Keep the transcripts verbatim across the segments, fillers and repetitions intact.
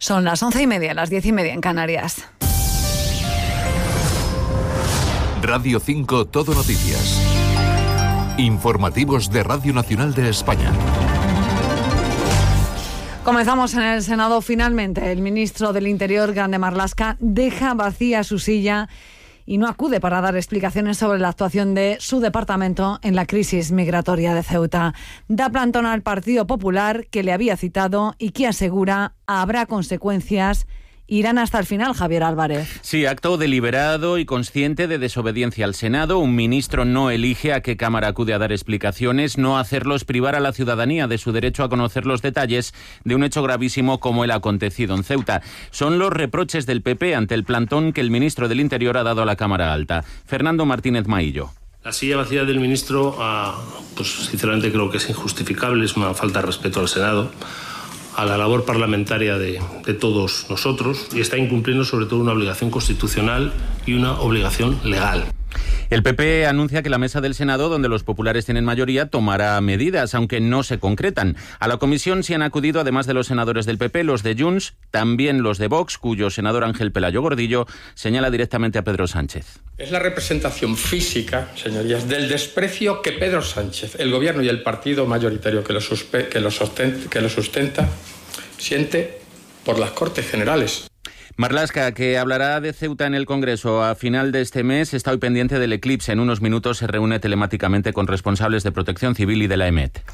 Son las once y media, las diez y media en Canarias. Radio cinco Todo Noticias. Informativos de Radio Nacional de España. Comenzamos en el Senado. Finalmente, el ministro del Interior, Grande Marlaska, deja vacía su silla y no acude para dar explicaciones sobre la actuación de su departamento en la crisis migratoria de Ceuta. Da plantón al Partido Popular, que le había citado y que asegura habrá consecuencias. Irán hasta el final, Javier Álvarez. Sí, acto deliberado y consciente de desobediencia al Senado. Un ministro no elige a qué Cámara acude a dar explicaciones. No hacerlo es privar a la ciudadanía de su derecho a conocer los detalles de un hecho gravísimo como el acontecido en Ceuta. Son los reproches del P P ante el plantón que el ministro del Interior ha dado a la Cámara Alta. Fernando Martínez Maillo. La silla vacía del ministro, pues sinceramente creo que es injustificable, es una falta de respeto al Senado, a la labor parlamentaria de, de todos nosotros, y está incumpliendo sobre todo una obligación constitucional y una obligación legal. El P P anuncia que la mesa del Senado, donde los populares tienen mayoría, tomará medidas, aunque no se concretan. A la comisión sí han acudido, además de los senadores del P P, los de Junts, también los de Vox, cuyo senador Ángel Pelayo Gordillo señala directamente a Pedro Sánchez. Es la representación física, señorías, del desprecio que Pedro Sánchez, el gobierno y el partido mayoritario que lo, suspe- que lo, sustenta, que lo sustenta, siente por las Cortes Generales. Marlaska, que hablará de Ceuta en el Congreso a final de este mes, está hoy pendiente del eclipse. En unos minutos se reúne telemáticamente con responsables de Protección Civil y de la E M E T.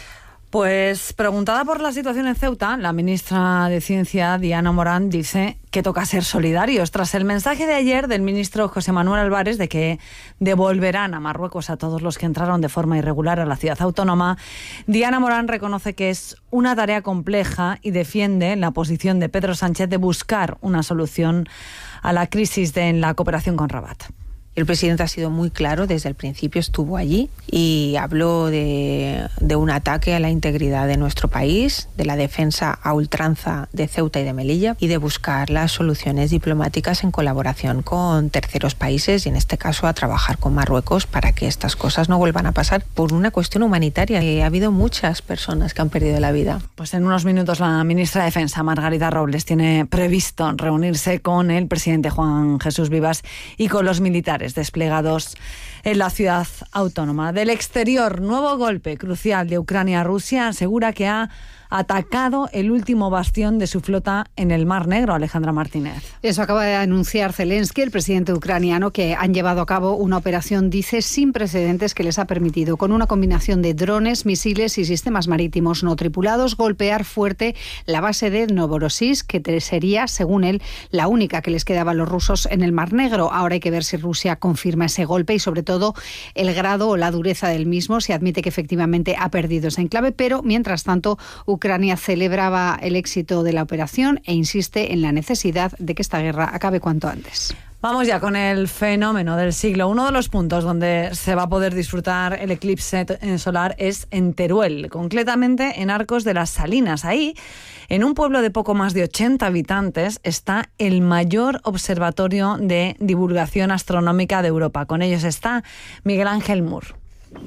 Pues preguntada por la situación en Ceuta, la ministra de Ciencia, Diana Morán, dice que toca ser solidarios. Tras el mensaje de ayer del ministro José Manuel Álvarez de que devolverán a Marruecos a todos los que entraron de forma irregular a la ciudad autónoma, Diana Morán reconoce que es una tarea compleja y defiende la posición de Pedro Sánchez de buscar una solución a la crisis de, en la cooperación con Rabat. El presidente ha sido muy claro, desde el principio estuvo allí y habló de, de un ataque a la integridad de nuestro país, de la defensa a ultranza de Ceuta y de Melilla y de buscar las soluciones diplomáticas en colaboración con terceros países y en este caso a trabajar con Marruecos para que estas cosas no vuelvan a pasar por una cuestión humanitaria. Eh, ha habido muchas personas que han perdido la vida. Pues en unos minutos la ministra de Defensa, Margarita Robles, tiene previsto reunirse con el presidente Juan Jesús Vivas y con los militares desplegados en la ciudad autónoma. Del exterior, nuevo golpe crucial de Ucrania a Rusia, asegura que ha atacado el último bastión de su flota en el Mar Negro. Alejandra Martínez. Eso acaba de anunciar Zelensky, el presidente ucraniano, que han llevado a cabo una operación, dice, sin precedentes que les ha permitido, con una combinación de drones, misiles y sistemas marítimos no tripulados, golpear fuerte la base de Novorossiysk, que sería, según él, la única que les quedaba a los rusos en el Mar Negro. Ahora hay que ver si Rusia confirma ese golpe y, sobre todo, el grado o la dureza del mismo. Se admite que efectivamente ha perdido ese enclave, pero, mientras tanto, Ucrania celebraba el éxito de la operación e insiste en la necesidad de que esta guerra acabe cuanto antes. Vamos ya con el fenómeno del siglo. Uno de los puntos donde se va a poder disfrutar el eclipse solar es en Teruel, concretamente en Arcos de las Salinas. Ahí, en un pueblo de poco más de ochenta habitantes, está el mayor observatorio de divulgación astronómica de Europa. Con ellos está Miguel Ángel Mur.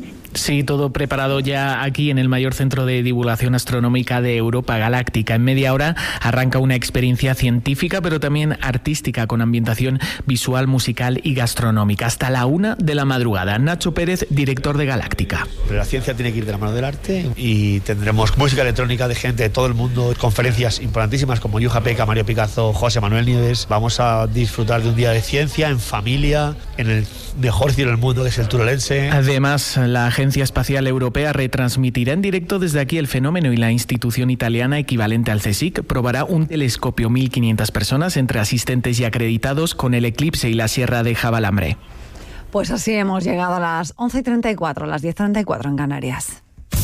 Sí, todo preparado ya aquí en el mayor centro de divulgación astronómica de Europa, Galáctica. En media hora arranca una experiencia científica, pero también artística, con ambientación visual, musical y gastronómica. Hasta la una de la madrugada. Nacho Pérez, director de Galáctica. La ciencia tiene que ir de la mano del arte y tendremos música electrónica de gente de todo el mundo, conferencias importantísimas como Yuja Peca, Mario Picazo, José Manuel Nieves. Vamos a disfrutar de un día de ciencia en familia, en el mejor cielo del mundo, que es el turolense. Además, la Agencia Espacial Europea retransmitirá en directo desde aquí el fenómeno y la institución italiana equivalente al CSIC probará un telescopio mil quinientas personas entre asistentes y acreditados con el eclipse y la Sierra de Javalambre. Pues así hemos llegado a las once y treinta y cuatro, a las diez y treinta y cuatro en Canarias.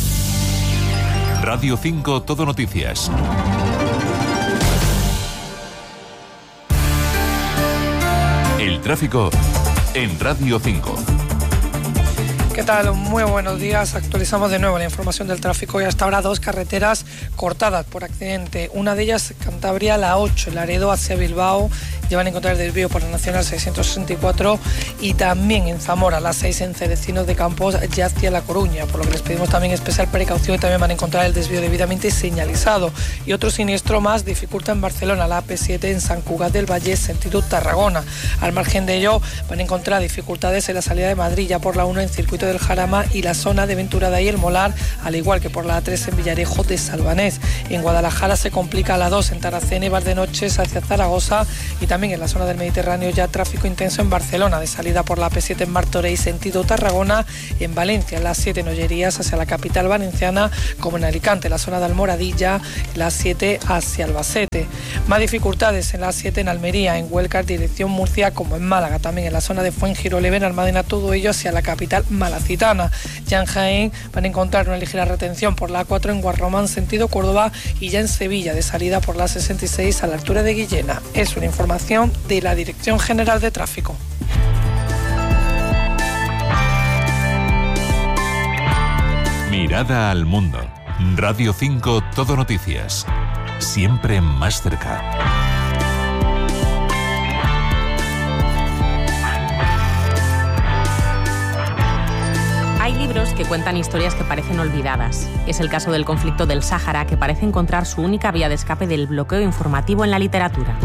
Radio cinco Todo Noticias. El tráfico en Radio cinco. ¿Qué tal? Muy buenos días. Actualizamos de nuevo la información del tráfico y hasta ahora dos carreteras cortadas por accidente. Una de ellas, Cantabria, la ocho, Laredo hacia Bilbao, llevan a encontrar el desvío por la Nacional seiscientos sesenta y cuatro, y también en Zamora, la seis en Cedecinos de Campos, ya hacia La Coruña, por lo que les pedimos también especial precaución y también van a encontrar el desvío debidamente señalizado. Y otro siniestro más dificulta en Barcelona, la A P siete en San Cugat del Valle, sentido Tarragona. Al margen de ello, van a encontrar dificultades en la salida de Madrid, ya por la uno en Circuito del Jarama y la zona de Venturada y El Molar, al igual que por la A tres en Villarejo de Salvanés. En Guadalajara se complica la dos en Taracena y Valdenoches hacia Zaragoza, y también en la zona del Mediterráneo ya tráfico intenso en Barcelona, de salida por la A P siete en Martorell, sentido Tarragona, en Valencia, la siete en Ollerías hacia la capital valenciana, como en Alicante, la zona de Almoradilla, la siete hacia Albacete. Más dificultades en la siete en Almería, en Huelva, dirección Murcia, como en Málaga, también en la zona de Fuengirola, en Almadena, todo ello hacia la capital malacitana. Ya en Jaén van a encontrar una ligera retención por la A cuatro en Guarromán, sentido Córdoba, y ya en Sevilla, de salida por la sesenta y seis a la altura de Guillena. Es una información de la Dirección General de Tráfico. Mirada al mundo. Radio cinco Todo Noticias. Siempre más cerca. Hay libros que cuentan historias que parecen olvidadas. Es el caso del conflicto del Sáhara, que parece encontrar su única vía de escape del bloqueo informativo en la literatura.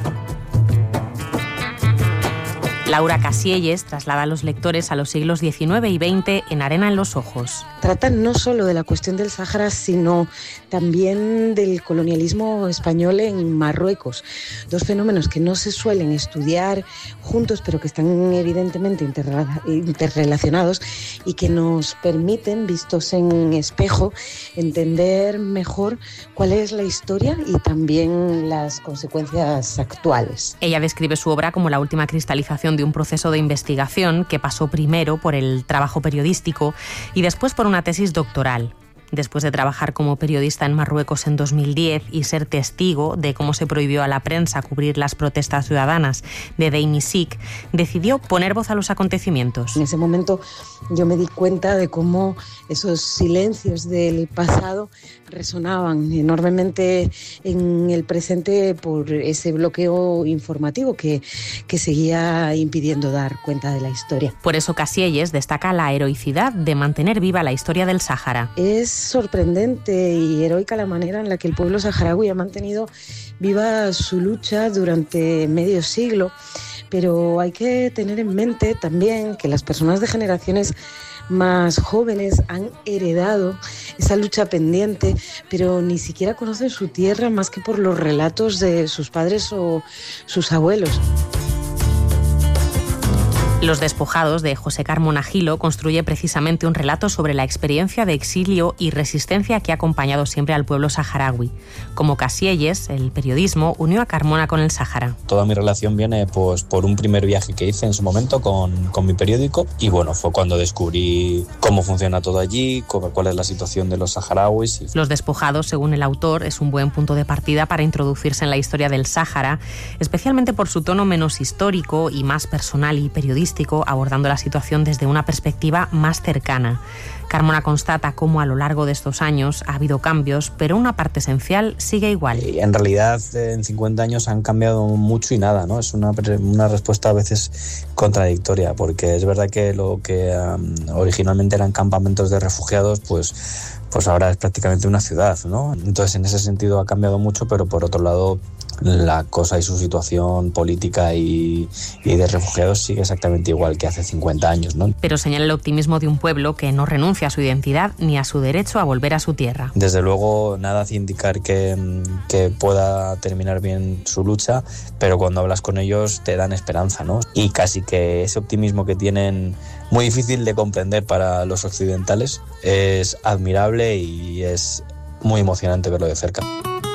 Laura Casielles traslada a los lectores a los siglos diecinueve y veinte en Arena en los ojos. Tratan no solo de la cuestión del Sáhara, sino también del colonialismo español en Marruecos. Dos fenómenos que no se suelen estudiar juntos, pero que están evidentemente interrelacionados y que nos permiten, vistos en espejo, entender mejor cuál es la historia y también las consecuencias actuales. Ella describe su obra como la última cristalización de un proceso de investigación que pasó primero por el trabajo periodístico y después por una tesis doctoral. Después de trabajar como periodista en Marruecos en dos mil diez y ser testigo de cómo se prohibió a la prensa cubrir las protestas ciudadanas de Deimisik, decidió poner voz a los acontecimientos. En ese momento yo me di cuenta de cómo esos silencios del pasado resonaban enormemente en el presente por ese bloqueo informativo que, que seguía impidiendo dar cuenta de la historia. Por eso Casielles destaca la heroicidad de mantener viva la historia del Sáhara. Es sorprendente y heroica la manera en la que el pueblo saharaui ha mantenido viva su lucha durante medio siglo, pero hay que tener en mente también que las personas de generaciones más jóvenes han heredado esa lucha pendiente, pero ni siquiera conocen su tierra más que por los relatos de sus padres o sus abuelos. Los despojados de José Carmona Gilo construye precisamente un relato sobre la experiencia de exilio y resistencia que ha acompañado siempre al pueblo saharaui. Como Casielles, el periodismo unió a Carmona con el Sáhara. Toda mi relación viene pues, por un primer viaje que hice en su momento con, con mi periódico y bueno, fue cuando descubrí cómo funciona todo allí, cuál es la situación de los saharauis. Y... Los despojados, según el autor, es un buen punto de partida para introducirse en la historia del Sáhara, especialmente por su tono menos histórico y más personal y periodístico, abordando la situación desde una perspectiva más cercana. Carmona constata cómo a lo largo de estos años ha habido cambios, pero una parte esencial sigue igual. En realidad, en cincuenta años han cambiado mucho y nada, ¿no? Es una, una respuesta a veces contradictoria, porque es verdad que lo que um, originalmente eran campamentos de refugiados, pues, pues ahora es prácticamente una ciudad, ¿no? Entonces, en ese sentido ha cambiado mucho, pero por otro lado, la cosa y su situación política y, y de refugiados sigue exactamente igual que hace cincuenta años, ¿no? Pero señala el optimismo de un pueblo que no renuncia a su identidad ni a su derecho a volver a su tierra. Desde luego, nada hace indicar que, que pueda terminar bien su lucha, pero cuando hablas con ellos te dan esperanza, ¿no? Y casi que ese optimismo que tienen, muy difícil de comprender para los occidentales, es admirable y es muy emocionante verlo de cerca.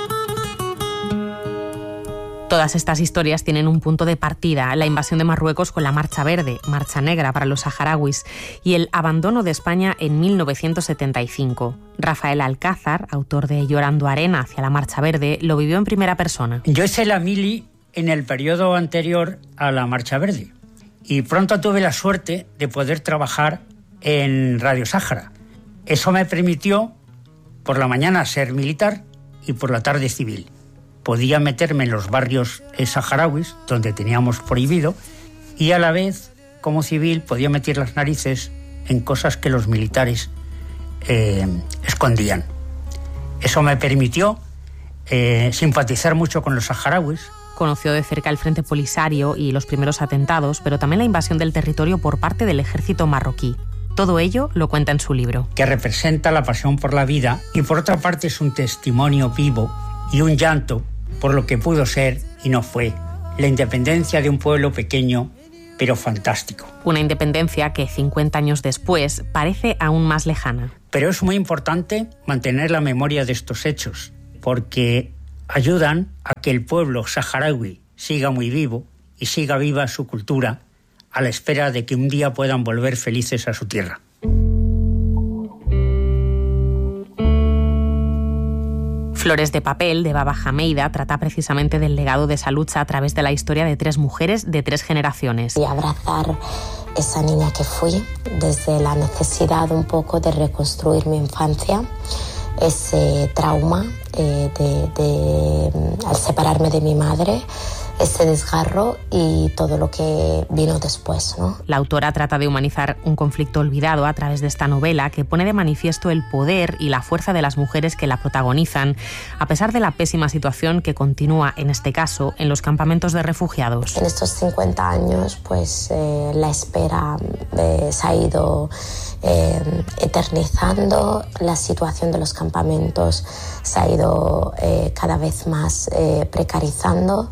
Todas estas historias tienen un punto de partida, la invasión de Marruecos con la Marcha Verde, Marcha Negra para los saharauis, y el abandono de España en mil novecientos setenta y cinco. Rafael Alcázar, autor de Llorando Arena hacia la Marcha Verde, lo vivió en primera persona. Yo hice la mili en el periodo anterior a la Marcha Verde y pronto tuve la suerte de poder trabajar en Radio Sáhara. Eso me permitió por la mañana ser militar y por la tarde civil. Podía meterme en los barrios saharauis, donde teníamos prohibido, y a la vez, como civil, podía meter las narices en cosas que los militares eh, escondían. Eso me permitió eh, simpatizar mucho con los saharauis. Conoció de cerca el Frente Polisario y los primeros atentados, pero también la invasión del territorio por parte del ejército marroquí. Todo ello lo cuenta en su libro. Que representa la pasión por la vida y por otra parte es un testimonio vivo y un llanto por lo que pudo ser y no fue. La independencia de un pueblo pequeño pero fantástico. Una independencia que cincuenta años después parece aún más lejana. Pero es muy importante mantener la memoria de estos hechos, porque ayudan a que el pueblo saharaui siga muy vivo y siga viva su cultura, a la espera de que un día puedan volver felices a su tierra. Flores de papel, de Baba Hameida, trata precisamente del legado de esa lucha a través de la historia de tres mujeres de tres generaciones. Y abrazar esa niña que fui, desde la necesidad un poco de reconstruir mi infancia, ese trauma eh, de, de, al separarme de mi madre, ese desgarro y todo lo que vino después, ¿no? La autora trata de humanizar un conflicto olvidado a través de esta novela que pone de manifiesto el poder y la fuerza de las mujeres que la protagonizan, a pesar de la pésima situación que continúa, en este caso, en los campamentos de refugiados. En estos cincuenta años, pues eh, la espera eh, se ha ido eh, eternizando, la situación de los campamentos se ha ido eh, cada vez más eh, precarizando.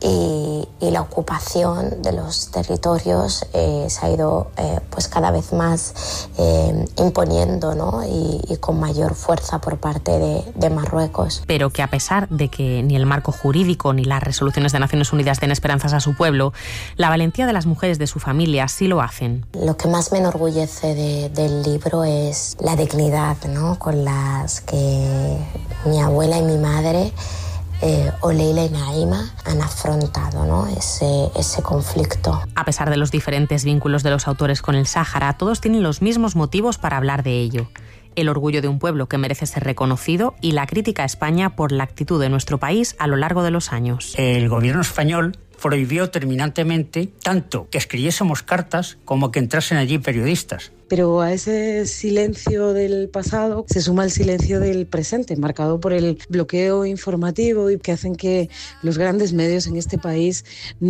Y, y la ocupación de los territorios eh, se ha ido eh, pues cada vez más eh, imponiendo, ¿no? y, y con mayor fuerza por parte de, de Marruecos. Pero que a pesar de que ni el marco jurídico ni las resoluciones de Naciones Unidas den esperanzas a su pueblo, la valentía de las mujeres de su familia sí lo hacen. Lo que más me enorgullece de, del libro es la dignidad, ¿no? Con las que mi abuela y mi madre Eh, Oleila y Naima han afrontado, ¿no? ese, ese conflicto. A pesar de los diferentes vínculos de los autores con el Sáhara, todos tienen los mismos motivos para hablar de ello. El orgullo de un pueblo que merece ser reconocido y la crítica a España por la actitud de nuestro país a lo largo de los años. El gobierno español prohibió terminantemente tanto que escribiésemos cartas como que entrasen allí periodistas. Pero a ese silencio del pasado se suma el silencio del presente, marcado por el bloqueo informativo y que hacen que los grandes medios en este país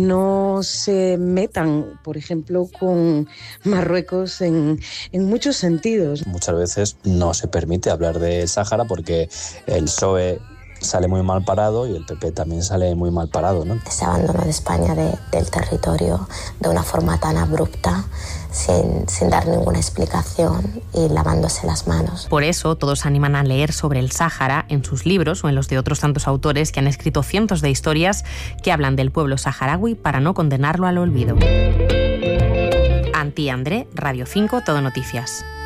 no se metan, por ejemplo, con Marruecos en, en muchos sentidos. Muchas veces no se permite hablar del Sáhara porque el P S O E sale muy mal parado y el P P también sale muy mal parado, ¿no? Ese abandono de España de, del territorio de una forma tan abrupta, sin, sin dar ninguna explicación y lavándose las manos. Por eso todos animan a leer sobre el Sáhara en sus libros o en los de otros tantos autores que han escrito cientos de historias que hablan del pueblo saharaui para no condenarlo al olvido. Antí André, Radio cinco, Todo Noticias.